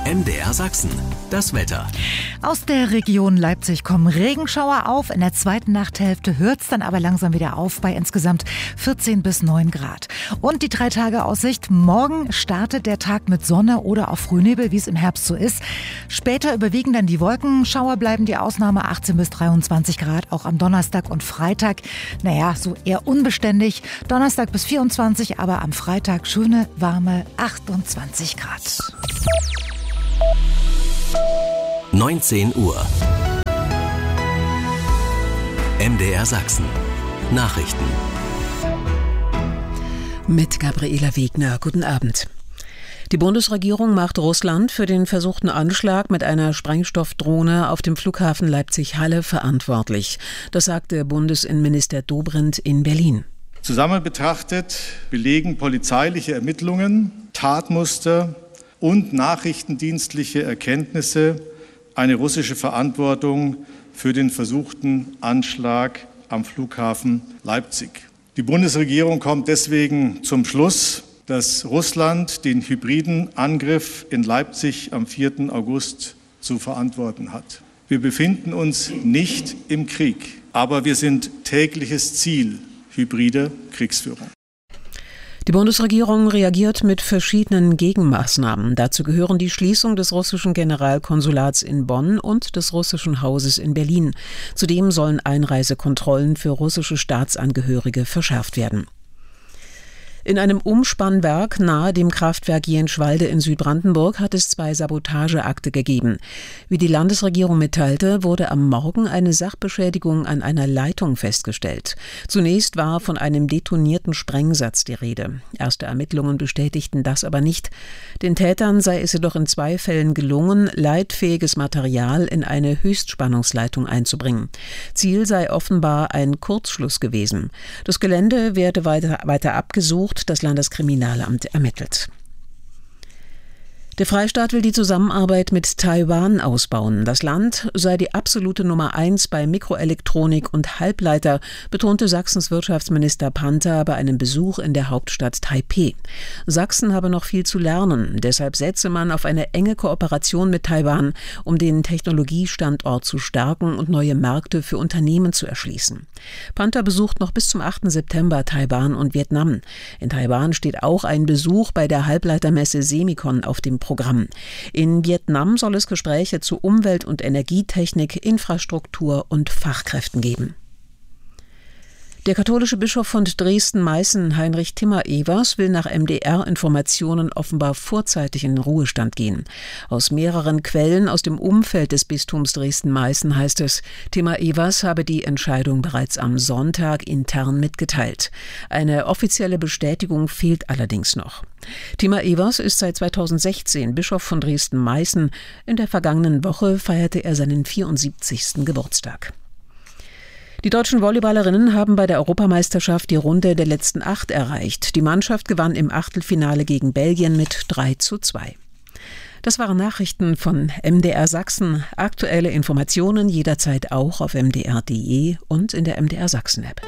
MDR Sachsen, das Wetter. Aus der Region Leipzig kommen Regenschauer auf. In der zweiten Nachthälfte hört es dann aber langsam wieder auf bei insgesamt 14 bis 9 Grad. Und die 3-Tage-Aussicht. Morgen startet der Tag mit Sonne oder auch Frühnebel, wie es im Herbst so ist. Später überwiegen dann die Wolken. Schauer bleiben die Ausnahme, 18 bis 23 Grad. Auch am Donnerstag und Freitag. So eher unbeständig. Donnerstag bis 24, aber am Freitag schöne, warme 28 Grad. 19 Uhr. MDR Sachsen. Nachrichten. Mit Gabriela Wegner. Guten Abend. Die Bundesregierung macht Russland für den versuchten Anschlag mit einer Sprengstoffdrohne auf dem Flughafen Leipzig-Halle verantwortlich. Das sagte Bundesinnenminister Dobrindt in Berlin. Zusammen betrachtet belegen polizeiliche Ermittlungen, Tatmuster und nachrichtendienstliche Erkenntnisse eine russische Verantwortung für den versuchten Anschlag am Flughafen Leipzig. Die Bundesregierung kommt deswegen zum Schluss, dass Russland den hybriden Angriff in Leipzig am 4. August zu verantworten hat. Wir befinden uns nicht im Krieg, aber wir sind tägliches Ziel hybrider Kriegsführung. Die Bundesregierung reagiert mit verschiedenen Gegenmaßnahmen. Dazu gehören die Schließung des russischen Generalkonsulats in Bonn und des russischen Hauses in Berlin. Zudem sollen Einreisekontrollen für russische Staatsangehörige verschärft werden. In einem Umspannwerk nahe dem Kraftwerk Jenschwalde in Südbrandenburg hat es 2 Sabotageakte gegeben. Wie die Landesregierung mitteilte, wurde am Morgen eine Sachbeschädigung an einer Leitung festgestellt. Zunächst war von einem detonierten Sprengsatz die Rede. Erste Ermittlungen bestätigten das aber nicht. Den Tätern sei es jedoch in 2 Fällen gelungen, leitfähiges Material in eine Höchstspannungsleitung einzubringen. Ziel sei offenbar ein Kurzschluss gewesen. Das Gelände werde weiter abgesucht. Das Landeskriminalamt ermittelt. Der Freistaat will die Zusammenarbeit mit Taiwan ausbauen. Das Land sei die absolute Nummer 1 bei Mikroelektronik und Halbleiter, betonte Sachsens Wirtschaftsminister Panther bei einem Besuch in der Hauptstadt Taipeh. Sachsen habe noch viel zu lernen. Deshalb setze man auf eine enge Kooperation mit Taiwan, um den Technologiestandort zu stärken und neue Märkte für Unternehmen zu erschließen. Panther besucht noch bis zum 8. September Taiwan und Vietnam. In Taiwan steht auch ein Besuch bei der Halbleitermesse Semicon auf dem Programm. In Vietnam soll es Gespräche zu Umwelt- und Energietechnik, Infrastruktur und Fachkräften geben. Der katholische Bischof von Dresden-Meißen, Heinrich Timmer-Evers, will nach MDR-Informationen offenbar vorzeitig in den Ruhestand gehen. Aus mehreren Quellen aus dem Umfeld des Bistums Dresden-Meißen heißt es, Timmer-Evers habe die Entscheidung bereits am Sonntag intern mitgeteilt. Eine offizielle Bestätigung fehlt allerdings noch. Timmer-Evers ist seit 2016 Bischof von Dresden-Meißen. In der vergangenen Woche feierte er seinen 74. Geburtstag. Die deutschen Volleyballerinnen haben bei der Europameisterschaft die Runde der letzten 8 erreicht. Die Mannschaft gewann im Achtelfinale gegen Belgien mit 3:2. Das waren Nachrichten von MDR Sachsen. Aktuelle Informationen jederzeit auch auf mdr.de und in der MDR Sachsen-App.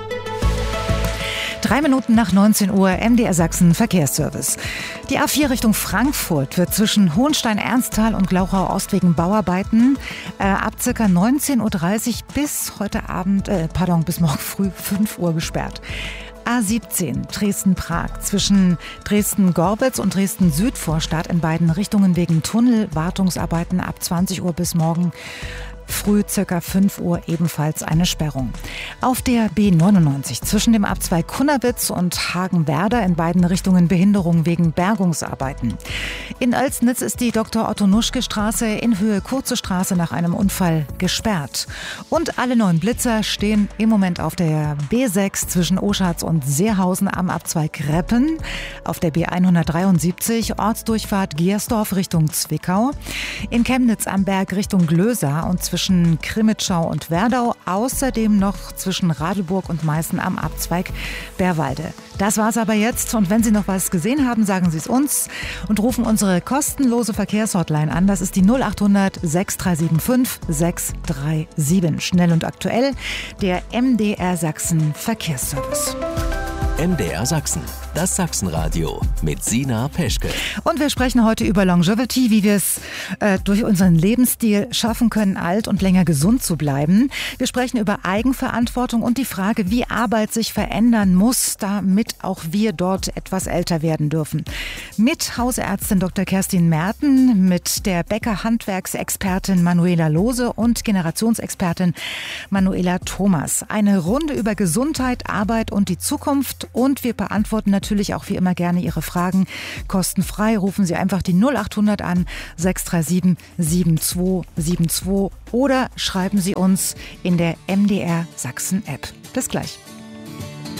3 Minuten nach 19 Uhr, MDR Sachsen Verkehrsservice. Die A4 Richtung Frankfurt wird zwischen Hohenstein-Ernsthal und Glauchau-Ost wegen Bauarbeiten ab ca. 19:30 Uhr bis morgen früh 5 Uhr gesperrt. A17 Dresden-Prag zwischen Dresden-Gorbitz und Dresden-Südvorstadt in beiden Richtungen wegen Tunnelwartungsarbeiten ab 20 Uhr bis morgen früh ca. 5 Uhr ebenfalls eine Sperrung. Auf der B99 zwischen dem Abzweig Kunnerwitz und Hagenwerder in beiden Richtungen Behinderung wegen Bergungsarbeiten. In Oelsnitz ist die Dr.-Otto-Nuschke-Straße in Höhe Kurze Straße nach einem Unfall gesperrt. Und alle 9 Blitzer stehen im Moment auf der B6 zwischen Oschatz und Seehausen am Abzweig Reppen, auf der B173 Ortsdurchfahrt Gersdorf Richtung Zwickau, in Chemnitz am Berg Richtung Glösa und zwischen Krimitschau und Werdau, außerdem noch zwischen Radelburg und Meißen am Abzweig Bärwalde. Das war's aber jetzt und wenn Sie noch was gesehen haben, sagen Sie es uns und rufen unsere kostenlose Verkehrshotline an. Das ist die 0800 6375 637. Schnell und aktuell, der MDR Sachsen Verkehrsservice. MDR Sachsen. Das Sachsenradio mit Sina Peschke. Und wir sprechen heute über Longevity, wie wir es durch unseren Lebensstil schaffen können, alt und länger gesund zu bleiben. Wir sprechen über Eigenverantwortung und die Frage, wie Arbeit sich verändern muss, damit auch wir dort etwas älter werden dürfen. Mit Hausärztin Dr. Kerstin Merten, mit der Bäcker-Handwerksexpertin Manuela Lohse und Generationsexpertin Manuela Thomas. Eine Runde über Gesundheit, Arbeit und die Zukunft, und wir beantworten natürlich auch wie immer gerne Ihre Fragen kostenfrei. Rufen Sie einfach die 0800 an, 637 7272 oder schreiben Sie uns in der MDR Sachsen App. Bis gleich.